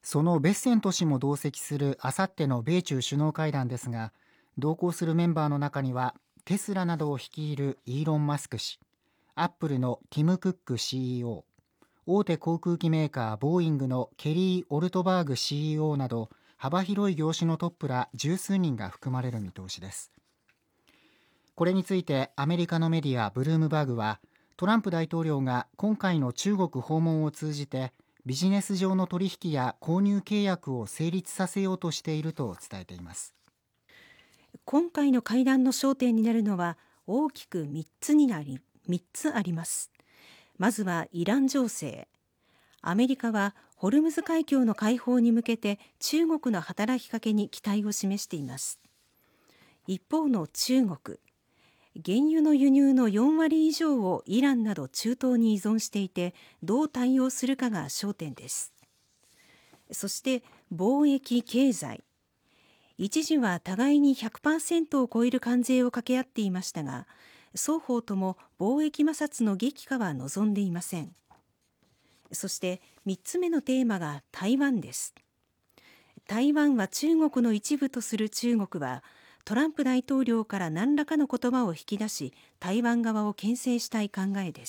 そのベッセント氏も同席するあさっての米中首脳会談ですが、同行するメンバーの中にはテスラなどを率いるイーロン・マスク氏、アップルのティム・クック CEO、大手航空機メーカーボーイングのケリー・オルトバーグ CEO など幅広い業種のトップら十数人が含まれる見通しです。これについてアメリカのメディアブルームバーグは、トランプ大統領が今回の中国訪問を通じてビジネス上の取引や購入契約を成立させようとしていると伝えています。 今回の会談の焦点になるのは大きく3つあります。まずはイラン情勢。アメリカはホルムズ海峡の開放に向けて中国の働きかけに期待を示しています。一方の中国、原油の輸入の4割以上をイランなど中東に依存していて、どう対応するかが焦点です。そして貿易経済。一時は互いに 100% を超える関税を掛け合っていましたが、双方とも貿易摩擦の激化は望んでいません。そして3つ目のテーマが台湾です。台湾は中国の一部とする中国は、トランプ大統領から何らかの言葉を引き出し、台湾側を牽制したい考えです。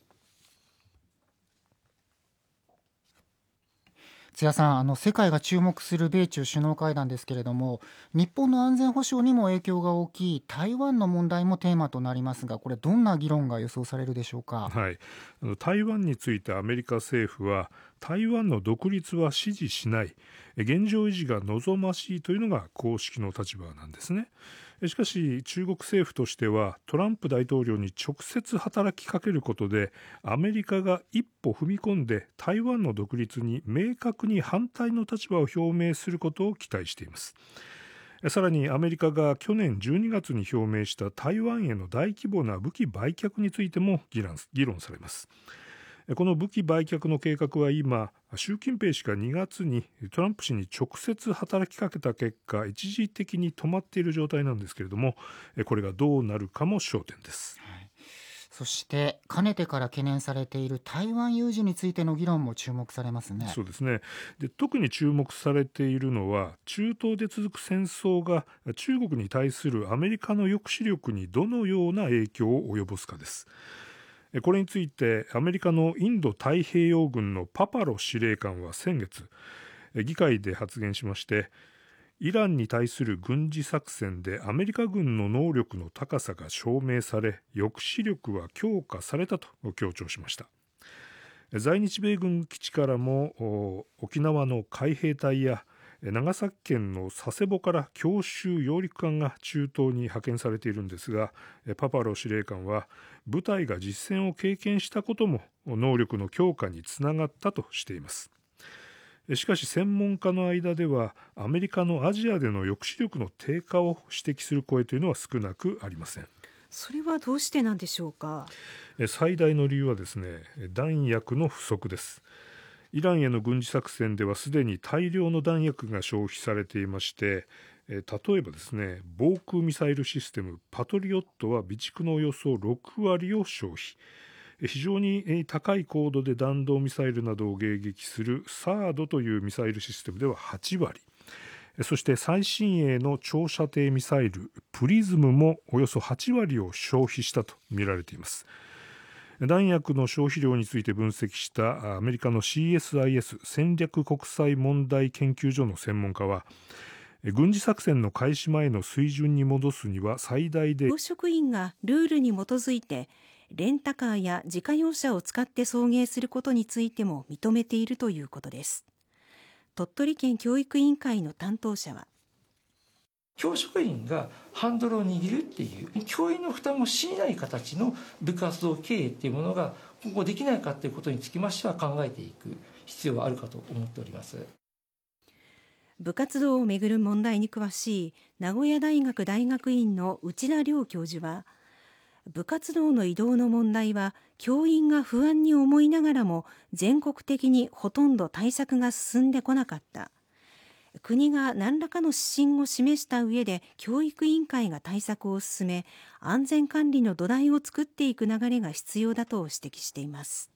津屋さん、世界が注目する米中首脳会談ですけれども、日本の安全保障にも影響が大きい台湾の問題もテーマとなりますが、これどんな議論が予想されるでしょうか。 はい、台湾についてアメリカ政府は、台湾の独立は支持しない、現状維持が望ましいというのが公式の立場なんですね。しかし中国政府としては、トランプ大統領に直接働きかけることでアメリカが一歩踏み込んで台湾の独立に明確に反対の立場を表明することを期待しています。さらにアメリカが去年12月に表明した台湾への大規模な武器売却についても議論されます。この武器売却の計画は今、習近平氏が2月にトランプ氏に直接働きかけた結果、一時的に止まっている状態なんですけれども、これがどうなるかも焦点です。 はい、そしてかねてから懸念されている台湾有事についての議論も注目されますね。 そうですね。で、特に注目されているのは、中東で続く戦争が中国に対するアメリカの抑止力にどのような影響を及ぼすかです。これについてアメリカのインド太平洋軍のパパロ司令官は先月、議会で発言しまして、イランに対する軍事作戦でアメリカ軍の能力の高さが証明され、抑止力は強化されたと強調しました。在日米軍基地からも沖縄の海兵隊や長崎県の佐世保から強襲揚陸艦が中東に派遣されているんですが、パパロ司令官は部隊が実戦を経験したことも能力の強化につながったとしています。しかし専門家の間では、アメリカのアジアでの抑止力の低下を指摘する声というのは少なくありません。 それはどうしてなんでしょうか。 最大の理由はですね、弾薬の不足です。イランへの軍事作戦ではすでに大量の弾薬が消費されていまして、例えばですね、防空ミサイルシステムパトリオットは備蓄のおよそ6割を消費。非常に高い高度で弾道ミサイルなどを迎撃するサードというミサイルシステムでは8割。そして最新鋭の長射程ミサイルプリズムもおよそ8割を消費したと見られています。弾薬の消費量について分析したアメリカの CSIS 戦略国際問題研究所の専門家は、軍事作戦の開始前の水準に戻すには最大で教職員がルールに基づいてレンタカーや自家用車を使って送迎することについても認めているということです。鳥取県教育委員会の担当者は、 教職員がハンドルを握るっていう教員の負担を強いない形の部活動経営っていうものが今後できないかということにつきましては考えていく必要はあるかと思っております。 部活動をめぐる問題に詳しい名古屋大学大学院の内田良教授は、部活動の移動の問題は教員が不安に思いながらも全国的にほとんど対策が進んでこなかった。国が何らかの指針を示した上で教育委員会が対策を進め、安全管理の土台を作っていく流れが必要だと指摘しています。